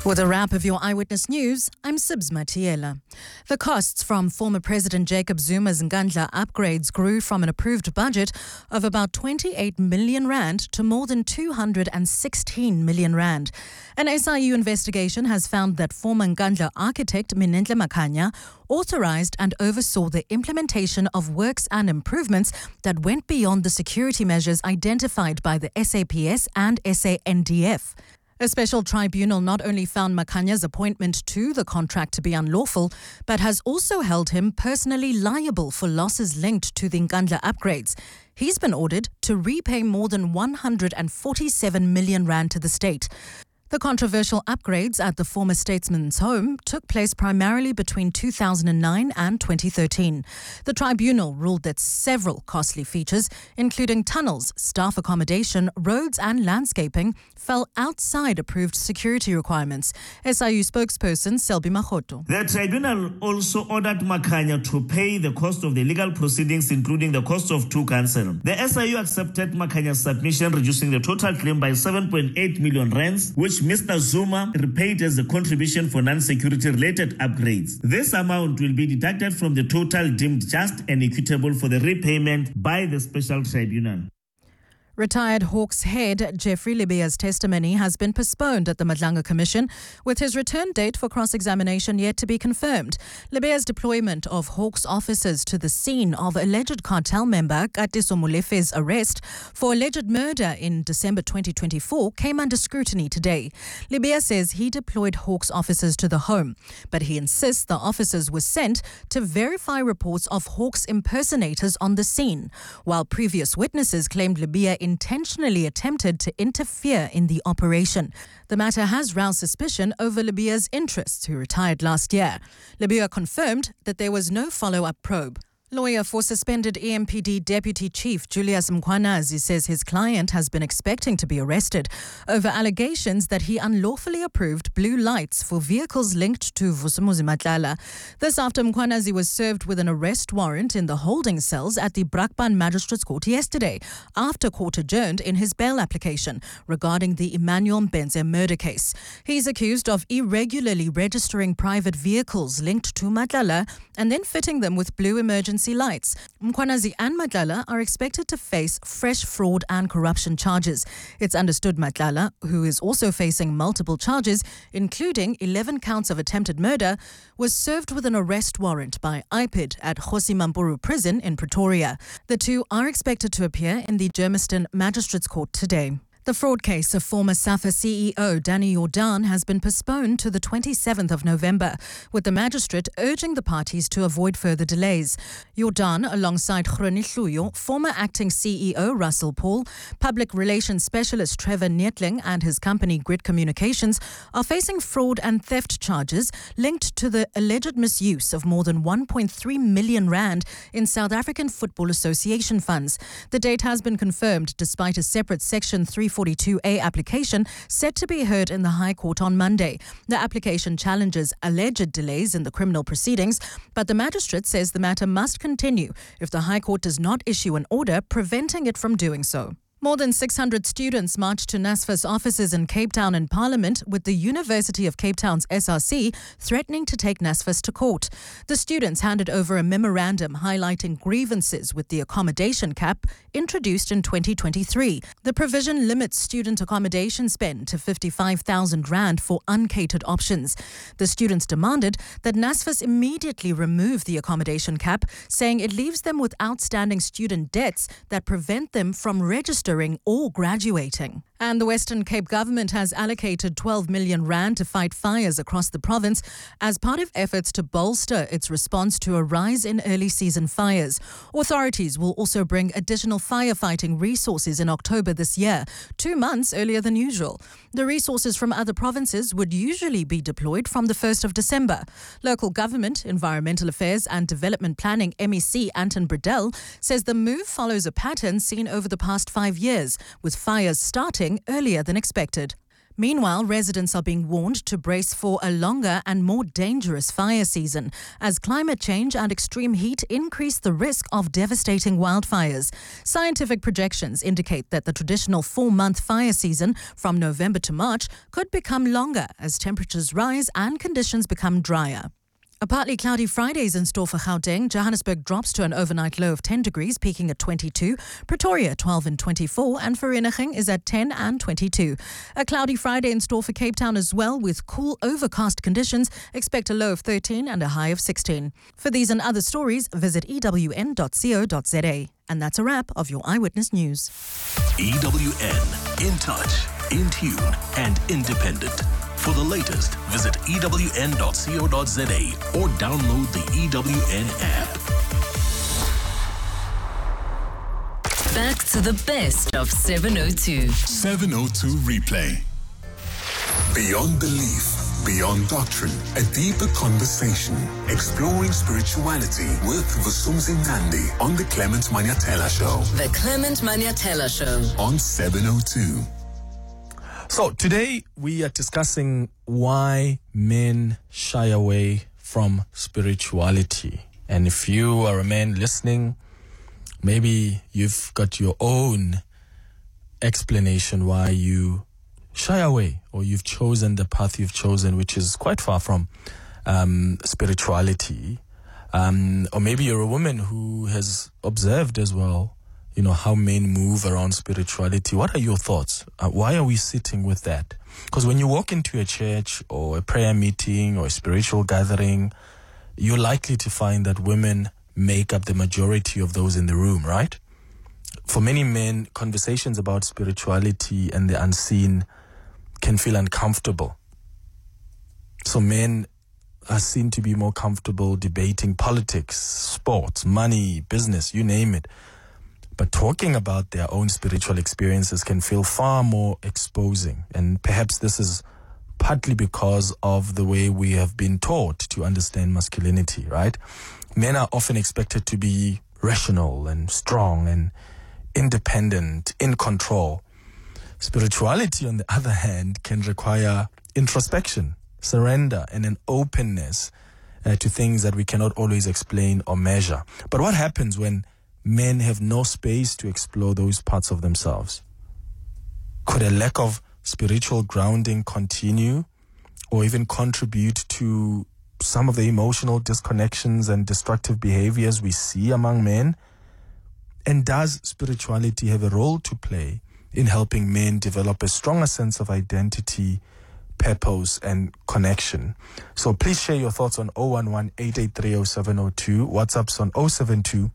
With a wrap of your Eyewitness News, I'm Sibs Matiela. The costs from former President Jacob Zuma's Nkandla upgrades grew from an approved budget of about 28 million rand to more than 216 million rand. An SIU investigation has found that former Nkandla architect Minenhle Makhanya authorized and oversaw the implementation of works and improvements that went beyond the security measures identified by the SAPS and SANDF. A special tribunal not only found Makhanya's appointment to the contract to be unlawful, but has also held him personally liable for losses linked to the Nkandla upgrades. He's been ordered to repay more than 147 million rand to the state. The controversial upgrades at the former statesman's home took place primarily between 2009 and 2013. The tribunal ruled that several costly features, including tunnels, staff accommodation, roads and landscaping, fell outside approved security requirements. SIU spokesperson Selby Mahoto. The tribunal also ordered Makhanya to pay the cost of the legal proceedings, including the cost of two counsel. The SIU accepted Makhanya's submission, reducing the total claim by 7.8 million rands, which Mr. Zuma repaid as a contribution for non-security related upgrades. This amount will be deducted from the total deemed just and equitable for the repayment by the special tribunal. Retired Hawks head Jeffrey Lebea's testimony has been postponed at the Madlanga Commission, with his return date for cross-examination yet to be confirmed. Lebea's deployment of Hawks officers to the scene of alleged cartel member Katiso Molefe's arrest for alleged murder in December 2024 came under scrutiny today. Lebea says he deployed Hawks officers to the home, but he insists the officers were sent to verify reports of Hawks impersonators on the scene, while previous witnesses claimed Lebea intentionally attempted to interfere in the operation. The matter has roused suspicion over Lebea's interests, who retired last year. Lebea confirmed that there was no follow-up probe. Lawyer for suspended EMPD Deputy Chief Julius Mkhwanazi says his client has been expecting to be arrested over allegations that he unlawfully approved blue lights for vehicles linked to Vusumuzi Matlala. This after Mkhwanazi was served with an arrest warrant in the holding cells at the Brakpan Magistrates Court yesterday, after court adjourned in his bail application regarding the Emmanuel Mbenze murder case. He's accused of irregularly registering private vehicles linked to Matlala and then fitting them with blue emergency lights. Mkhwanazi and Matlala are expected to face fresh fraud and corruption charges. It's understood Matlala, who is also facing multiple charges, including 11 counts of attempted murder, was served with an arrest warrant by IPID at Kgosi Mampuru Prison in Pretoria. The two are expected to appear in the Germiston Magistrates Court today. The fraud case of former SAFA CEO Danny Jordan has been postponed to the 27th of November, with the magistrate urging the parties to avoid further delays. Jordan, alongside Groni Hluyo, former acting CEO Russell Paul, public relations specialist Trevor Neetling and his company Grid Communications are facing fraud and theft charges linked to the alleged misuse of more than 1.3 million rand in South African Football Association funds. The date has been confirmed despite a separate Section 342A application set to be heard in the High Court on Monday. The application challenges alleged delays in the criminal proceedings, but the magistrate says the matter must continue if the High Court does not issue an order preventing it from doing so. More than 600 students marched to NSFAS offices in Cape Town and Parliament, with the University of Cape Town's SRC threatening to take NSFAS to court. The students handed over a memorandum highlighting grievances with the accommodation cap introduced in 2023. The provision limits student accommodation spend to 55,000 rand for uncatered options. The students demanded that NSFAS immediately remove the accommodation cap, saying it leaves them with outstanding student debts that prevent them from registering or graduating. And the Western Cape government has allocated 12 million rand to fight fires across the province as part of efforts to bolster its response to a rise in early season fires. Authorities will also bring additional firefighting resources in October this year, 2 months earlier than usual. The resources from other provinces would usually be deployed from the 1st of December. Local Government, Environmental Affairs and Development Planning MEC Anton Bredell says the move follows a pattern seen over the past 5 years, with fires starting earlier than expected. Meanwhile, residents are being warned to brace for a longer and more dangerous fire season as climate change and extreme heat increase the risk of devastating wildfires. Scientific projections indicate that the traditional 4-month fire season from November to March could become longer as temperatures rise and conditions become drier. A partly cloudy Friday is in store for Gauteng. Johannesburg drops to an overnight low of 10 degrees, peaking at 22. Pretoria, 12 and 24. And Vereeniging is at 10 and 22. A cloudy Friday in store for Cape Town as well, with cool, overcast conditions. Expect a low of 13 and a high of 16. For these and other stories, visit ewn.co.za. And that's a wrap of your Eyewitness News. EWN, in touch, in tune, and independent. For the latest, visit ewn.co.za or download the EWN app. Back to the best of 702. 702 Replay. Beyond belief, beyond doctrine, a deeper conversation, exploring spirituality with Vusumzi Nandi on the Clement Maniatela Show. The Clement Maniatela Show on 702. So today we are discussing why men shy away from spirituality. And if you are a man listening, maybe you've got your own explanation why you shy away, or you've chosen the path you've chosen, which is quite far from spirituality. Or maybe you're a woman who has observed as well, how men move around spirituality. What are your thoughts? Why are we sitting with that? Because when you walk into a church or a prayer meeting or a spiritual gathering, you're likely to find that women make up the majority of those in the room, right? For many men, conversations about spirituality and the unseen can feel uncomfortable. So men are seen to be more comfortable debating politics, sports, money, business, you name it. But talking about their own spiritual experiences can feel far more exposing. And perhaps this is partly because of the way we have been taught to understand masculinity, right? Men are often expected to be rational and strong and independent, in control. Spirituality, on the other hand, can require introspection, surrender, and an openness to things that we cannot always explain or measure. But what happens when men have no space to explore those parts of themselves? Could a lack of spiritual grounding continue or even contribute to some of the emotional disconnections and destructive behaviors we see among men? And does spirituality have a role to play in helping men develop a stronger sense of identity, purpose, and connection? So please share your thoughts on 011-883-0702. WhatsApp's on 072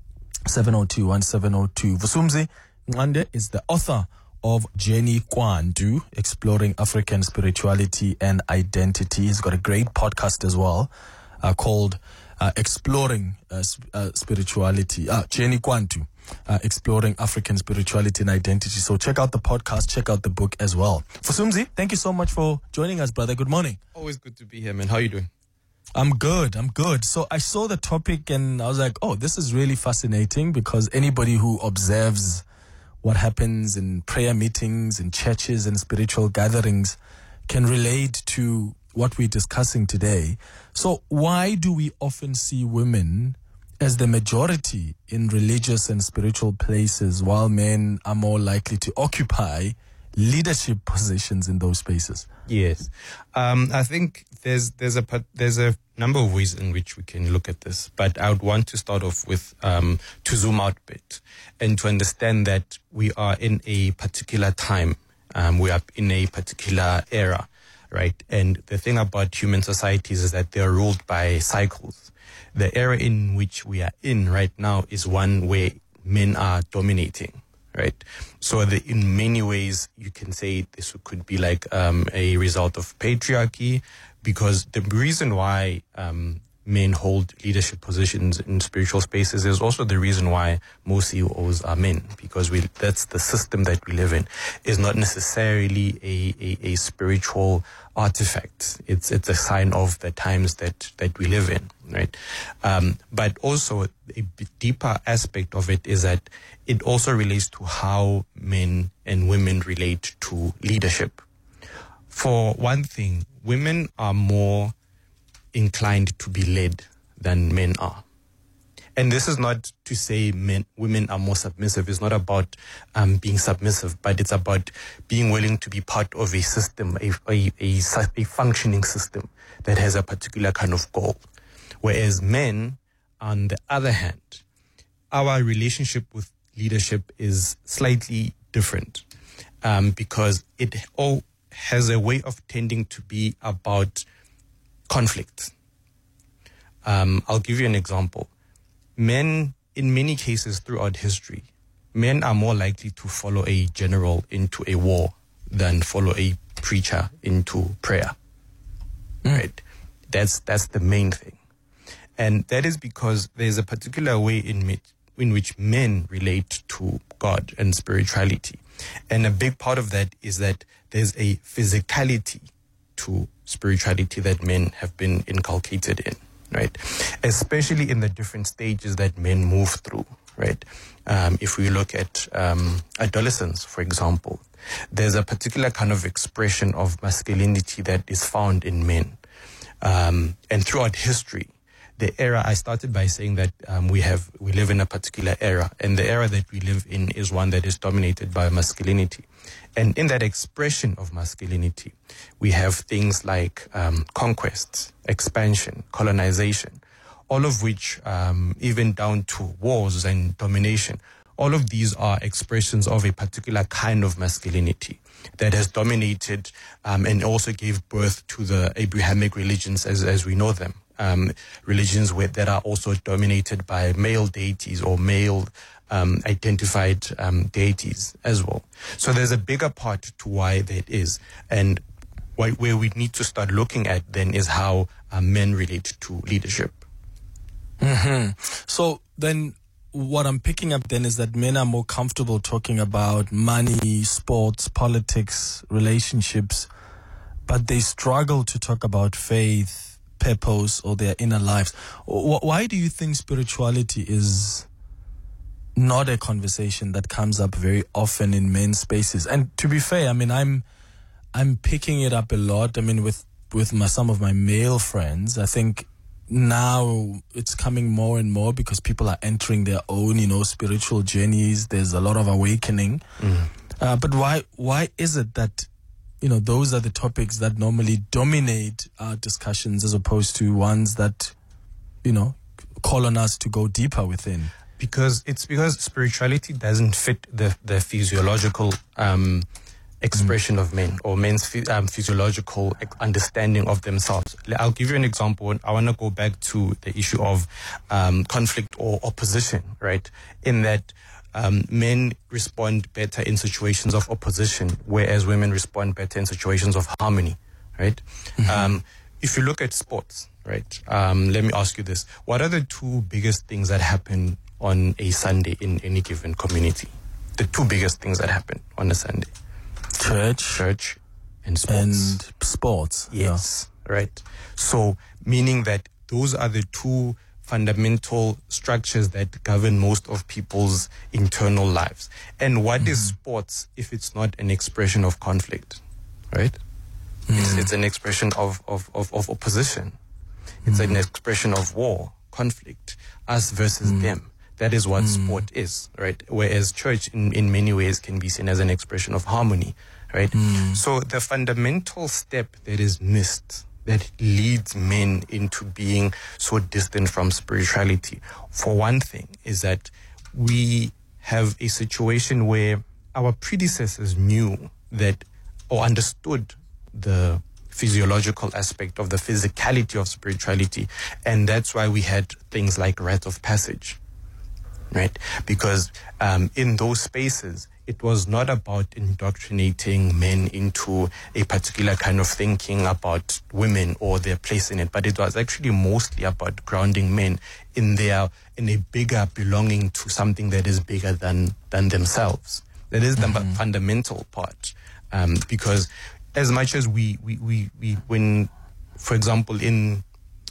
702-1702. Vusumzi Nqande is the author of Jenny Kwantu, Exploring African Spirituality and Identity. He's got a great podcast as well called Exploring Spirituality. Jenny Kwantu, Exploring African Spirituality and Identity. So check out the podcast, check out the book as well. Vusumzi, thank you so much for joining us, brother. Good morning. Always good to be here, man. How are you doing? I'm good. So I saw the topic and I was like, oh, this is really fascinating, because anybody who observes what happens in prayer meetings, in churches and spiritual gatherings can relate to what we're discussing today. So why do we often see women as the majority in religious and spiritual places while men are more likely to occupy leadership positions in those spaces? Yes. I think there's a number of ways in which we can look at this, but I would want to start off with to zoom out a bit and to understand that we are in a particular time. We are in a particular era, right? And the thing about human societies is that they're ruled by cycles. The era in which we are in right now is one where men are dominating, right? So in many ways, you can say this could be like a result of patriarchy, because the reason why men hold leadership positions in spiritual spaces is also the reason why most CEOs are men, because that's the system that we live in. Is not necessarily a spiritual artifact. It's a sign of the times that we live in, right? But also a deeper aspect of it is that it also relates to how men and women relate to leadership. For one thing, women are more inclined to be led than men are. And this is not to say women are more submissive. It's not about being submissive, but it's about being willing to be part of a system, a functioning system that has a particular kind of goal. Whereas men, on the other hand, our relationship with leadership is slightly different because it all has a way of tending to be about conflict. I'll give you an example. Men, in many cases throughout history, men are more likely to follow a general into a war than follow a preacher into prayer. Right? That's the main thing. And that is because there's a particular way in which men relate to God and spirituality. And a big part of that is that there's a physicality to spirituality that men have been inculcated in. Right, especially in the different stages that men move through, right? If we look at adolescence, for example, there's a particular kind of expression of masculinity that is found in men. And throughout history, the era, I started by saying that we live in a particular era, and the era that we live in is one that is dominated by masculinity. And in that expression of masculinity, we have things like conquest, expansion, colonization, all of which, even down to wars and domination, all of these are expressions of a particular kind of masculinity that has dominated and also gave birth to the Abrahamic religions as we know them. Religions that are also dominated by male deities or male identified deities as well. So there's a bigger part to why that is. And where we need to start looking at then is how men relate to leadership. Mm-hmm. So then what I'm picking up then is that men are more comfortable talking about money, sports, politics, relationships, but they struggle to talk about faith, purpose, or their inner lives. Why do you think spirituality is not a conversation that comes up very often in men's spaces? And to be fair, I mean, I'm picking it up a lot. I mean, with some of my male friends, I think now it's coming more and more because people are entering their own, spiritual journeys. There's a lot of awakening. But why is it that, those are the topics that normally dominate our discussions as opposed to ones that, call on us to go deeper within? Because spirituality doesn't fit the physiological expression of men or men's physiological understanding of themselves. I'll give you an example. I want to go back to the issue of conflict or opposition, right? In that men respond better in situations of opposition, whereas women respond better in situations of harmony, right? Mm-hmm. If you look at sports, right? Let me ask you this. What are the two biggest things that happen on a Sunday in any given community? The two biggest things that happen on a Sunday. Church and sports. Yes, yeah. Right. So, meaning that those are the two fundamental structures that govern most of people's internal lives. And what is sports if it's not an expression of conflict, right? It's an expression of opposition. It's an expression of war, conflict, us versus them. That is what sport is, right? Whereas church in many ways can be seen as an expression of harmony, right? So the fundamental step that is missed, that leads men into being so distant from spirituality, for one thing, is that we have a situation where our predecessors knew that or understood the physiological aspect of the physicality of spirituality, and that's why we had things like rite of passage. Right? Because in those spaces, it was not about indoctrinating men into a particular kind of thinking about women or their place in it, but it was actually mostly about grounding men in a bigger belonging to something that is bigger than themselves. That is the fundamental part. Because as much as we when, for example, in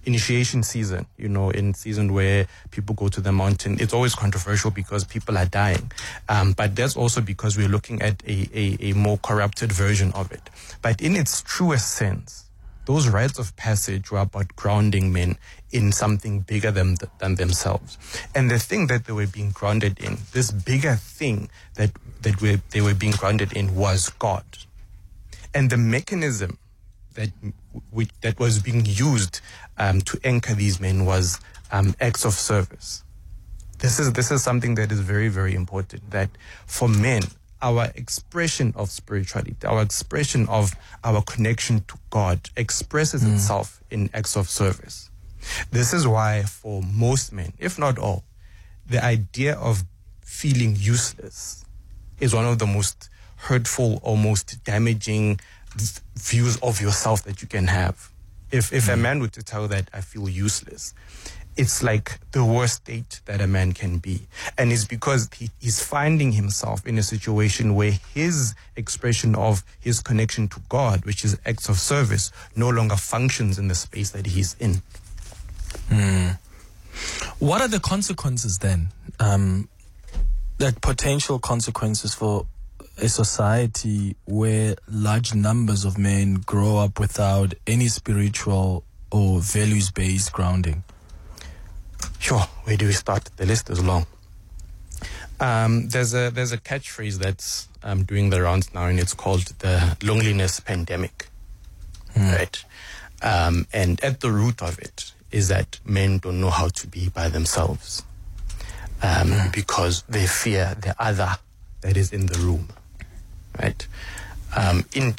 initiation season, in season where people go to the mountain, it's always controversial because people are dying. But that's also because we're looking at a more corrupted version of it. But in its truest sense, those rites of passage were about grounding men in something bigger than themselves. And the thing that they were being grounded in, this bigger thing that they were being grounded in, was God. And the mechanism that was being used to anchor these men was acts of service. This is something that is very, very important, that for men, our expression of spirituality, our expression of our connection to God expresses itself in acts of service. This is why for most men, if not all, the idea of feeling useless is one of the most hurtful or most damaging views of yourself that you can have. If a man were to tell that I feel useless, it's like the worst state that a man can be. And it's because he's finding himself in a situation where his expression of his connection to God, which is acts of service, no longer functions in the space that he's in. What are the consequences then? Like potential consequences for a society where large numbers of men grow up without any spiritual or values-based grounding? Sure. Where do we start? The list is long. There's a catchphrase that's doing the rounds now, and it's called the loneliness pandemic, right? And at the root of it is that men don't know how to be by themselves because they fear the other that is in the room, right?